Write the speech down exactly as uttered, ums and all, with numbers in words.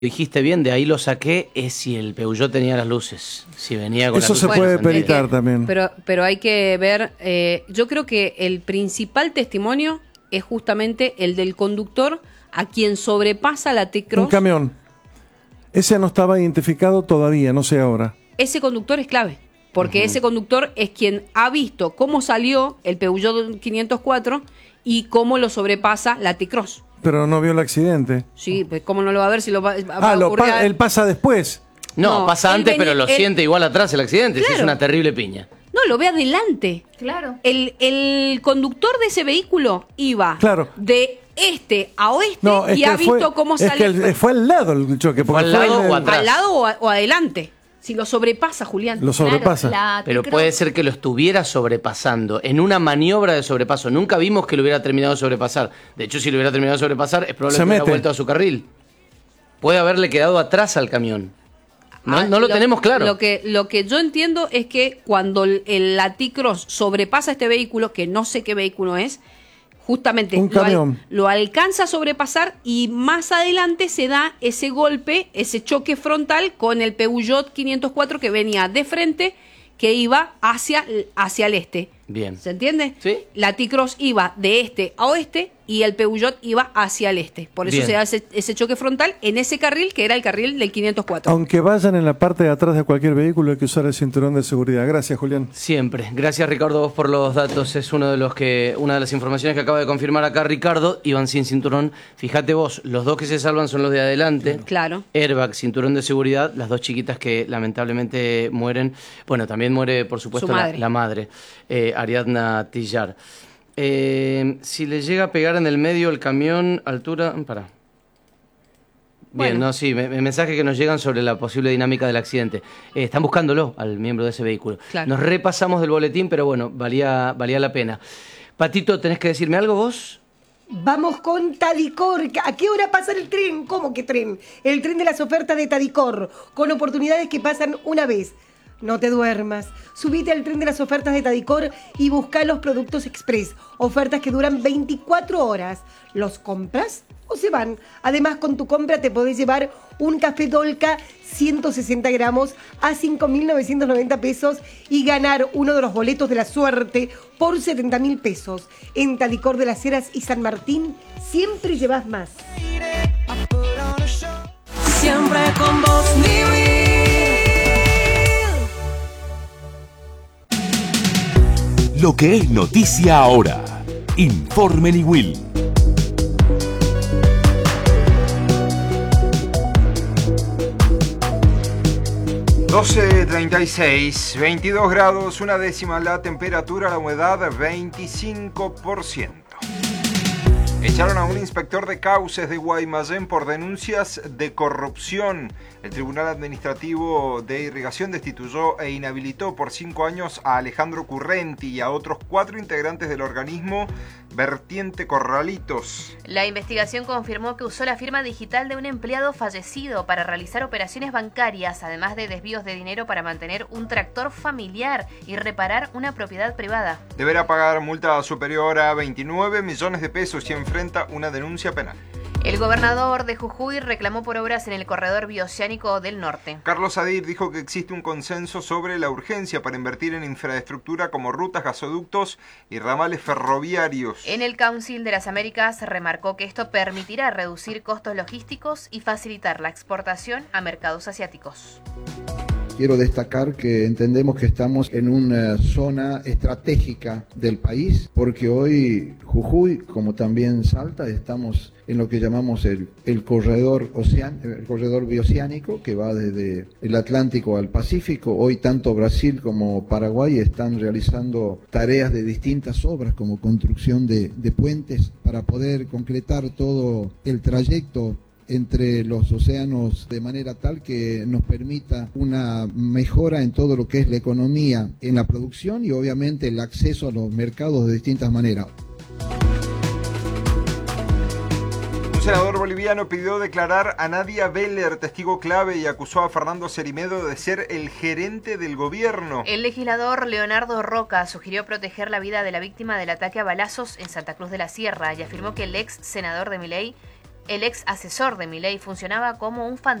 dijiste bien, de ahí lo saqué, es si el Peugeot tenía las luces, si venía con Eso las se luces. puede Bueno, peritar que, también. Pero, pero hay que ver, eh, yo creo que el principal testimonio es justamente el del conductor a quien sobrepasa la T-Cross. Un camión. Ese no estaba identificado todavía, no sé ahora. Ese conductor es clave, porque uh-huh. ese conductor es quien ha visto cómo salió el Peugeot quinientos cuatro y cómo lo sobrepasa la T-Cross. Pero no vio el accidente. Sí, pues cómo no lo va a ver si lo va, va ah, a lo pa a... él pasa después. No, no pasa antes, venía, pero lo él... siente igual atrás el accidente. Claro. Sí, es una terrible piña. No, lo ve adelante. Claro. El, el conductor de ese vehículo iba claro. de este a oeste no, y ha visto fue, cómo salió. Es que el, fue al lado el choque. ¿Fue al lado o atrás? Al lado o, a, o adelante. Si lo sobrepasa, Julián. Lo sobrepasa. Claro, pero puede ser que lo estuviera sobrepasando en una maniobra de sobrepaso. Nunca vimos que lo hubiera terminado de sobrepasar. De hecho, si lo hubiera terminado de sobrepasar, es probable que hubiera vuelto a su carril. Puede haberle quedado atrás al camión. No, ah, no lo, lo tenemos claro. Lo que, lo que yo entiendo es que cuando el, el la T-Cross sobrepasa este vehículo, que no sé qué vehículo es, justamente Un lo, camión. al, lo alcanza a sobrepasar y más adelante se da ese golpe, ese choque frontal con el Peugeot quinientos cuatro que venía de frente, que iba hacia, hacia el este. Bien. ¿Se entiende? Sí. La T-Cross iba de este a oeste y el Peugeot iba hacia el este. Por eso Bien. se da ese, ese choque frontal en ese carril que era el carril del quinientos cuatro. Aunque vayan en la parte de atrás de cualquier vehículo, hay que usar el cinturón de seguridad. Gracias, Julián. Siempre. Gracias, Ricardo, vos por los datos. Es uno de los que una de las informaciones que acaba de confirmar acá Ricardo. Iban sin cinturón. Fíjate vos, los dos que se salvan son los de adelante. Claro. Airbag, cinturón de seguridad. Las dos chiquitas que lamentablemente mueren. Bueno, también muere, por supuesto, madre. La, la madre, eh, Ariadna Tillar. Eh, si le llega a pegar en el medio el camión, altura... Para. Bien, bueno. no, sí, me, me mensajes que nos llegan sobre la posible dinámica del accidente. Eh, están buscándolo al miembro de ese vehículo. Claro. Nos repasamos del boletín, pero bueno, valía, valía la pena. Patito, ¿tenés que decirme algo vos? Vamos con Tadicor. ¿A qué hora pasa el tren? ¿Cómo que tren? El tren de las ofertas de Tadicor, con oportunidades que pasan una vez. No te duermas. Subite al tren de las ofertas de Tadicor y busca los productos express. Ofertas que duran veinticuatro horas. ¿Los compras o se van? Además, con tu compra te podés llevar un café Dolca ciento sesenta gramos a cinco mil novecientos noventa pesos y ganar uno de los boletos de la suerte por setenta mil pesos. En Tadicor de las Heras y San Martín siempre llevas más. Siempre con vos, mi Lo que es noticia ahora. Informe Niwil. doce treinta y seis, veintidós grados, una décima la temperatura, la humedad veinticinco por ciento. Echaron a un inspector de cauces de Guaymallén por denuncias de corrupción. El Tribunal Administrativo de Irrigación destituyó e inhabilitó por cinco años a Alejandro Currenti y a otros cuatro integrantes del organismo Vertiente Corralitos. La investigación confirmó que usó la firma digital de un empleado fallecido para realizar operaciones bancarias, además de desvíos de dinero para mantener un tractor familiar y reparar una propiedad privada. Deberá pagar multa superior a veintinueve millones de pesos y enfrenta una denuncia penal. El gobernador de Jujuy reclamó por obras en el corredor bioceánico del norte. Carlos Adir dijo que existe un consenso sobre la urgencia para invertir en infraestructura como rutas, gasoductos y ramales ferroviarios. En el Council de las Américas remarcó que esto permitirá reducir costos logísticos y facilitar la exportación a mercados asiáticos. Quiero destacar que entendemos que estamos en una zona estratégica del país, porque hoy Jujuy, como también Salta, estamos en lo que llamamos el, el corredor ocean, el corredor bioceánico, que va desde el Atlántico al Pacífico. Hoy tanto Brasil como Paraguay están realizando tareas de distintas obras, como construcción de, de puentes, para poder concretar todo el trayecto entre los océanos de manera tal que nos permita una mejora en todo lo que es la economía, en la producción y obviamente el acceso a los mercados de distintas maneras. Un senador boliviano pidió declarar a Nadia Beller testigo clave y acusó a Fernando Cerimedo de ser el gerente del gobierno. El legislador Leonardo Roca sugirió proteger la vida de la víctima del ataque a balazos en Santa Cruz de la Sierra y afirmó que el ex senador de Milei el ex asesor de Milei funcionaba como un